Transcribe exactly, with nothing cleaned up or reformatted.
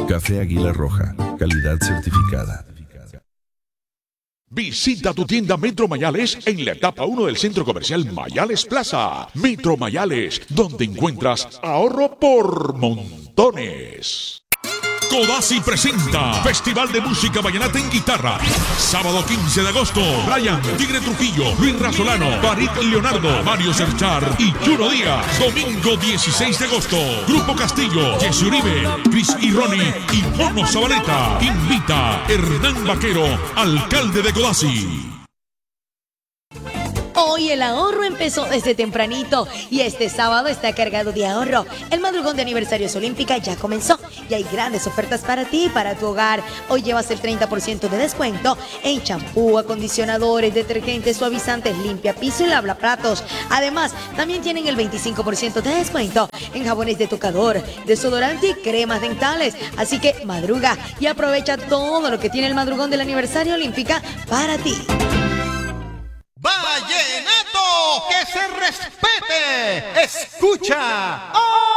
Café Águila Roja, calidad certificada. Visita tu tienda Metro Mayales en la etapa uno del Centro Comercial Mayales Plaza. Metro Mayales, donde encuentras ahorro por montones. Codazzi presenta Festival de Música Vallenata en Guitarra. Sábado quince de agosto, Brian, Tigre Trujillo, Luis Razolano, Farid Leonardo, Mario Serchar y Juno Díaz. Domingo dieciséis de agosto, Grupo Castillo, Jesse Uribe, Chris y Ronnie y Mono Zabaleta. Invita Hernán Vaquero, alcalde de Codazzi. Hoy el ahorro empezó desde tempranito y este sábado está cargado de ahorro. El madrugón de aniversarios Olímpica ya comenzó y hay grandes ofertas para ti y para tu hogar. Hoy llevas el treinta por ciento de descuento en champú, acondicionadores, detergentes, suavizantes, limpia piso y lavaplatos. Además, también tienen el veinticinco por ciento de descuento en jabones de tocador, desodorante y cremas dentales. Así que madruga y aprovecha todo lo que tiene el madrugón del aniversario Olímpica para ti. ¡Vallenato! ¡Que se respete! ¡Escucha! ¡Oh!